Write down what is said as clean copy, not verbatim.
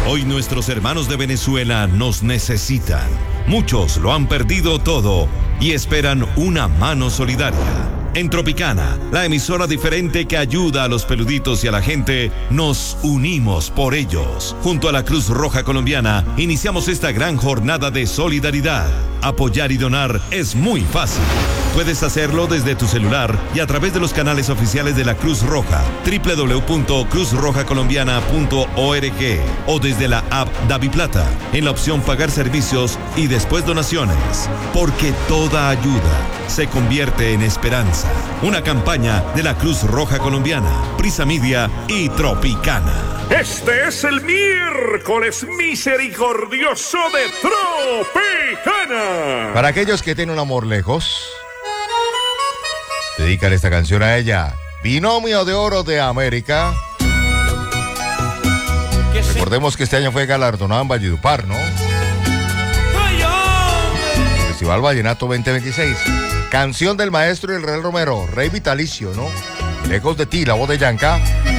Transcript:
Hoy nuestros hermanos de Venezuela nos necesitan. Muchos lo han perdido todo y esperan una mano solidaria. En Tropicana, la emisora diferente que ayuda a los peluditos y a la gente, nos unimos por ellos. Junto a la Cruz Roja Colombiana, iniciamos esta gran jornada de solidaridad. Apoyar y donar es muy fácil. Puedes hacerlo desde tu celular y a través de los canales oficiales de la Cruz Roja, www.cruzrojacolombiana.org o desde la app DaviPlata, en la opción Pagar Servicios y después Donaciones. Porque toda ayuda se convierte en esperanza. Una campaña de la Cruz Roja Colombiana, Prisa Media y Tropicana. Este es el miércoles misericordioso de Tropicana. Para aquellos que tienen un amor lejos, dedican esta canción a ella. Binomio de Oro de América. Recordemos que este año fue galardonado en Valledupar, ¿no? Festival Vallenato 2026. Canción del maestro y el Real Romero, Rey Vitalicio, ¿no? Lejos de ti, la voz de Yanka.